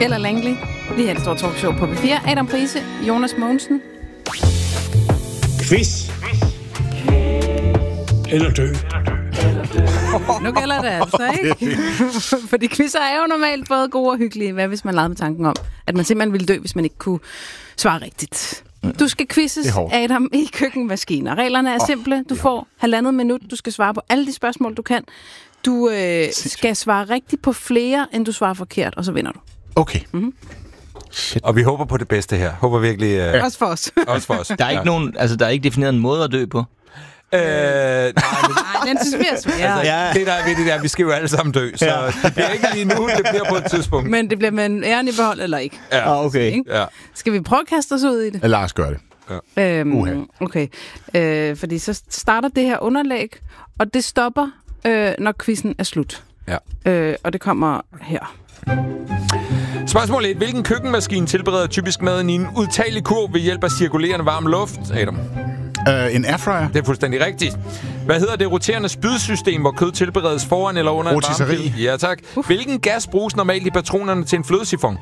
Eller Langley. Lige her, det står talkshow på B4. Adam Price, Jonas Mogensen. Quiz. Eller dø. Nu gælder det altså, ikke? Fordi quizzer er jo normalt både gode og hyggelige. Hvad hvis man legede med tanken om, at man simpelthen ville dø, hvis man ikke kunne svare rigtigt? Du skal quizzes, Adam, i køkkenmaskiner. Reglerne er simple. Du får 1,5 minut. Du skal svare på alle de spørgsmål, du kan. Du skal svare rigtigt på flere, end du svarer forkert, og så vinder du. Okay. Mm-hmm. Shit. Og vi håber på det bedste her. Håber virkelig... Også for os. Også for os. Der er ikke nogen, altså der er ikke defineret en måde at dø på. Nej, den synes vi er svært. Det der er ved det der, vi skal jo alle sammen dø, så det bliver ikke lige nu, det bliver på et tidspunkt. Men det bliver med en æren i behold, eller ikke? Ja, okay. Ja. Skal vi prøve at kaste os ud i det? Lad os gøre det. Ja. Okay. Fordi så starter det her underlæg, og det stopper, når quizzen er slut. Ja. Og det kommer her. Spørgsmål 1. Hvilken køkkenmaskine tilbereder typisk maden i en udtagelig kurv ved hjælp af cirkulerende varm luft, Adam? En airfryer. Det er fuldstændig rigtigt. Hvad hedder det roterende spydsystem, hvor kød tilberedes foran eller under en varmepil? Ja, tak. Hvilken gas bruges normalt i patronerne til en flødesifon?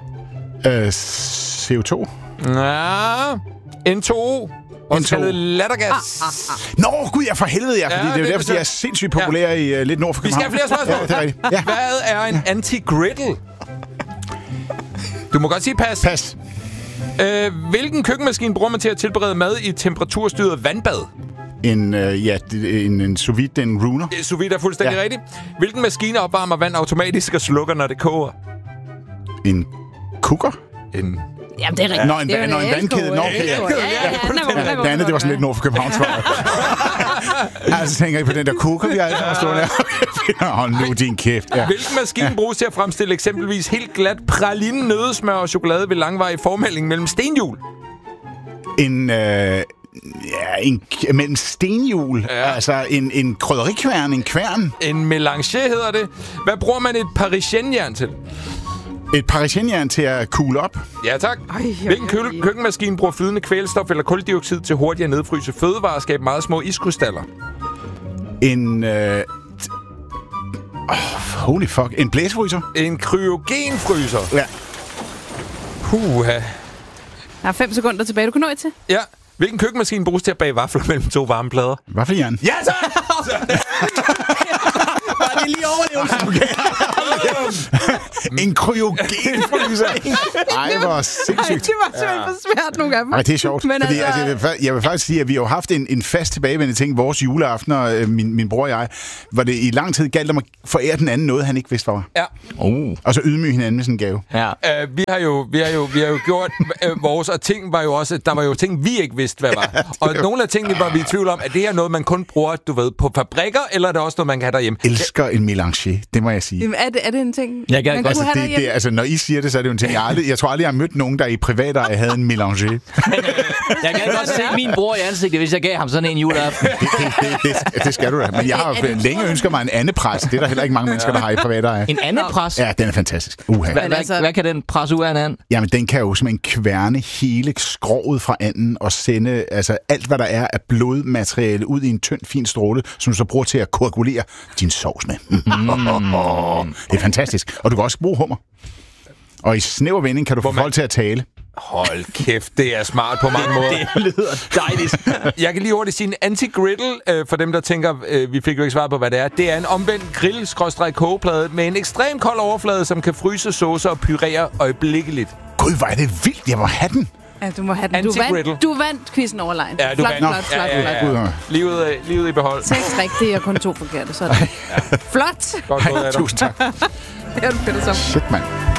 CO2. Ja, N2O. Og kaldet lattergas. Nå, gud, jeg for helvede, fordi det er jo derfor, de er sindssygt populære i lidt nord for København. Vi skal have flere spørgsmål. Ja, det er rigtigt. Ja. Hvad er en anti-griddle? Du må godt sige pas. Pas. Hvilken køkkenmaskine bruger man til at tilberede mad i temperaturstyret vandbad? En sous vide, en Runer. Sous vide er fuldstændig rigtigt. Hvilken maskine opvarmer vand automatisk og slukker, når det koger? En cooker? Jamen, det er rigtigt. Nå, en vandkæde. Nå, okay. Det andet, det var sådan lidt nord for København, tror jeg. Altså, tænker I på den der cooker, vi altid har stået der? Hold nu din kæft. Ja. Hvilken maskine bruges til at fremstille eksempelvis helt glat praline, nøddesmør og chokolade ved langvarig formælding mellem stenhjul? Mellem stenhjul. Ja. Altså en krydderikværn, en kværn. En mélange hedder det. Hvad bruger man et parisienjern til? Et parisienjern til at cool op. Ja, tak. Hvilken køkkenmaskine bruger flydende kvælstof eller kuldioxid til hurtigt at nedfryse fødevarer og skabe meget små iskrystaller? Holy fuck. En blæsefryser? En kryogenfryser. Ja. Puha. Der er 5 sekunder tilbage. Du kan nå til. Ja. Hvilken køkkenmaskine bruges til at bage vafler mellem 2 varme plader? Vaffeljern. Ja, så! Var det lige overlevelse? En kryogenfryser. Ej, hvor sindssygt. Det var simpelthen for svært nogle af dem. Ej, det er sjovt. Men fordi, jeg vil faktisk sige, at vi har haft en fast tilbagevendende ting. Vores juleaftener, min bror og jeg, hvor det i lang tid galt om at forære den anden noget, han ikke vidste, hvad var. Ja. Og så ydmyge hinanden med sådan en gave. Ja. Vi har jo gjort vores, og ting var jo også, der var jo ting, vi ikke vidste, hvad var. Og nogle af tingene var vi i tvivl om, at det er noget, man kun bruger, du ved, på fabrikker, eller er det også noget, man kan have derhjemme? Elsker en mélange, det må jeg sige. Jamen, er det en ting? Jeg kan godt. Altså, når I siger det, så er det jo en ting. Jeg tror aldrig, jeg har mødt nogen, der i privateje havde en mélange. Jeg kan godt se min bror i ansigtet, hvis jeg gav ham sådan en juleaften. Det skal du da. Men jeg har længe ønsket mig en andepres. Det er der heller ikke mange mennesker, der har i privateje. En andepres? Ja, den er fantastisk. Hvad kan den presse ud af en and? Jamen, den kan jo simpelthen kværne hele skroget fra anden og sende alt, hvad der er af blodmateriale ud i en tynd, fin stråle, som du så bruger til at koagulere din sovs med. Det er fantastisk. Og du kan også bruge hummer. Og i snæver vending kan du få folk til at tale. Hold kæft, det er smart på mange måder. Det lyder dejligt. Jeg kan lige hurtigt sige en anti-griddle, for dem, der tænker, vi fik jo ikke svaret på, hvad det er. Det er en omvendt grill-kogeplade med en ekstrem kold overflade, som kan fryse saucer og pyrere øjeblikkeligt. Gud, hvor er det vildt. Jeg må have den. Ja, du må have den. Du vandt quizzen overlegn. Ja, du vandt. Flot. Livet i behold. 6 rigtige og kun 2 forkerte. Sådan. Flot. Godt gået, Adam. Tusind tak. Det er du fedt som. Shit, mand.